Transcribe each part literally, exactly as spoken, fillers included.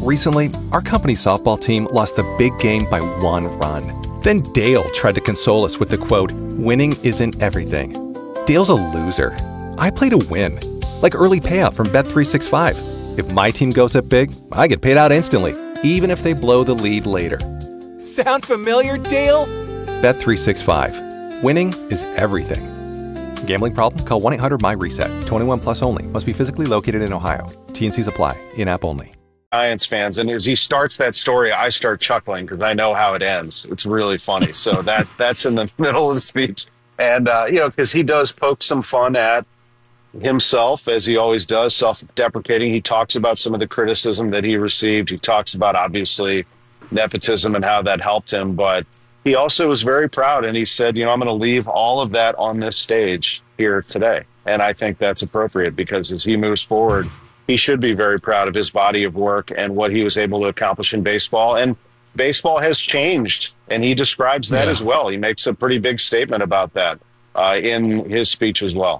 Recently, our company softball team lost a big game by one run. Then Dale tried to console us with the quote, "Winning isn't everything." Dale's a loser. I play to win. Like early payout from Bet three sixty-five. If my team goes up big, I get paid out instantly, even if they blow the lead later. Sound familiar, Dale? Bet three sixty-five. Winning is everything. Gambling problem? Call one eight hundred M Y RESET. twenty-one plus only. Must be physically located in Ohio. T and Cs apply. In-app only. Giants fans, and as he starts that story, I start chuckling because I know how it ends. It's really funny. So that that's in the middle of the speech, and uh, you know, because he does poke some fun at himself, as he always does, self-deprecating. He talks about some of the criticism that he received. He talks about obviously nepotism and how that helped him, but he also was very proud, and he said, you know, I'm going to leave all of that on this stage here today, and I think that's appropriate because as he moves forward, he should be very proud of his body of work and what he was able to accomplish in baseball. And baseball has changed, and he describes that yeah. as well. He makes a pretty big statement about that uh, in his speech as well.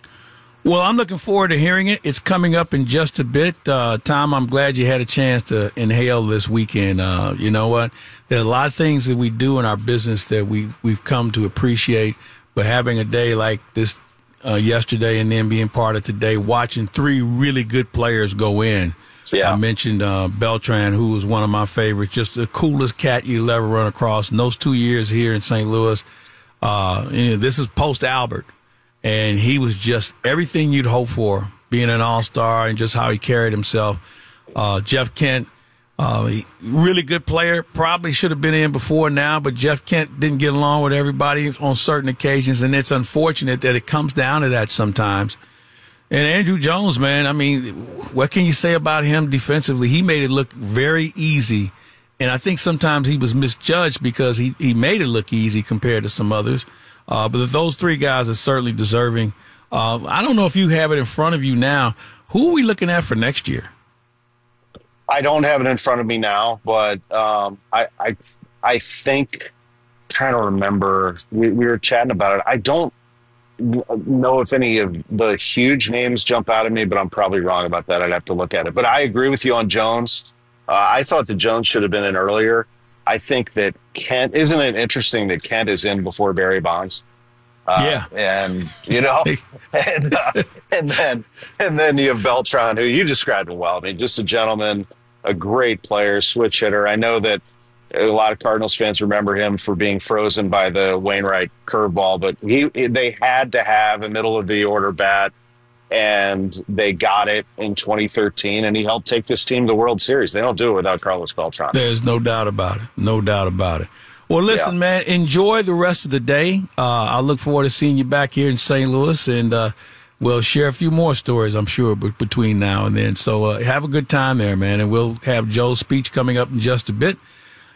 Well, I'm looking forward to hearing it. It's coming up in just a bit. Uh, Tom, I'm glad you had a chance to inhale this weekend. Uh, you know what? There are a lot of things that we do in our business that we, we've come to appreciate, but having a day like this Uh, yesterday and then being part of today, watching three really good players go in. Yeah. I mentioned uh, Beltran, who was one of my favorites, just the coolest cat you'll ever run across. In those two years here in Saint Louis, uh, you know, this is post-Albert, and he was just everything you'd hope for, being an all-star and just how he carried himself. Uh, Jeff Kent, uh, he, really good player, probably should have been in before now, but Jeff Kent didn't get along with everybody on certain occasions, and it's unfortunate that it comes down to that sometimes. And Andruw Jones, man, I mean, what can you say about him defensively? He made it look very easy, and I think sometimes he was misjudged because he, he made it look easy compared to some others. Uh, but those three guys are certainly deserving. Uh, I don't know if you have it in front of you now. Who are we looking at for next year? I don't have it in front of me now, but um, I, I I think, I'm trying to remember, we, we were chatting about it. I don't know if any of the huge names jump out at me, but I'm probably wrong about that. I'd have to look at it. But I agree with you on Jones. Uh, I thought that Jones should have been in earlier. I think that Kent, isn't it interesting that Kent is in before Barry Bonds? Uh, yeah. And, you know, and, uh, and then and then you have Beltran, who you described him well. I mean, just a gentleman, a great player, switch hitter. I know that a lot of Cardinals fans remember him for being frozen by the Wainwright curveball, but he they had to have a middle-of-the-order bat, and they got it in twenty thirteen, and he helped take this team to the World Series. They don't do it without Carlos Beltran. There's no doubt about it. No doubt about it. Well, listen, yeah. man, enjoy the rest of the day. Uh, I look forward to seeing you back here in Saint Louis, and uh, we'll share a few more stories, I'm sure, b- between now and then. So uh, have a good time there, man, and we'll have Joe's speech coming up in just a bit.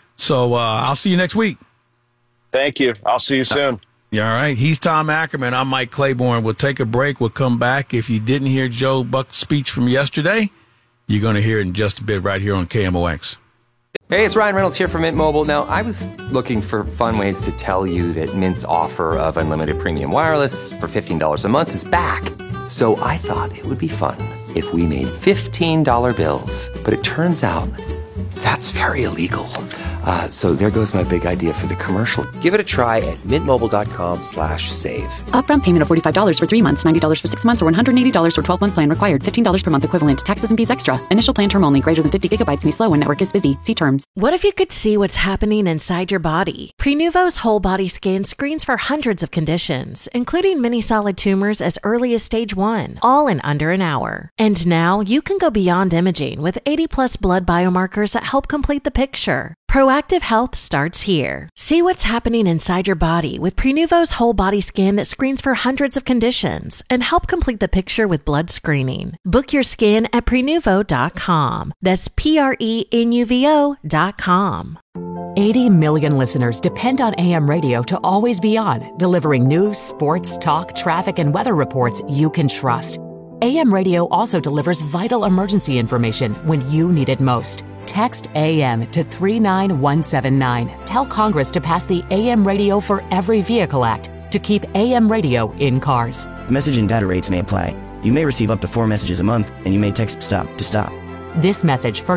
So uh, I'll see you next week. Thank you. I'll see you soon. Uh, yeah, all right. He's Tom Ackerman. I'm Mike Claiborne. We'll take a break. We'll come back. If you didn't hear Joe Buck's speech from yesterday, you're going to hear it in just a bit right here on K M O X. Hey, it's Ryan Reynolds here from Mint Mobile. Now, I was looking for fun ways to tell you that Mint's offer of unlimited premium wireless for fifteen dollars a month is back. So I thought it would be fun if we made fifteen dollar bills. But it turns out that's very illegal. Uh, so there goes my big idea for the commercial. Give it a try at mintmobile.com slash save. Upfront payment of forty-five dollars for three months, ninety dollars for six months, or one hundred eighty dollars for twelve-month plan required. fifteen dollars per month equivalent. Taxes and fees extra. Initial plan term only. Greater than fifty gigabytes may slow when network is busy. See terms. What if you could see what's happening inside your body? Prenuvo's whole body scan screens for hundreds of conditions, including many solid tumors as early as stage one, all in under an hour. And now you can go beyond imaging with eighty plus blood biomarkers that help complete the picture. Proactive health starts here. See what's happening inside your body with Prenuvo's whole body scan that screens for hundreds of conditions and help complete the picture with blood screening. Book your scan at prenuvo dot com. That's P R E N U V O dot com. eighty million listeners depend on A M radio to always be on, delivering news, sports, talk, traffic, and weather reports you can trust. A M radio also delivers vital emergency information when you need it most. Text A M to three nine one seven nine. Tell Congress to pass the A M Radio for Every Vehicle Act to keep A M radio in cars. Message and data rates may apply. You may receive up to four messages a month, and you may text STOP to stop. This message for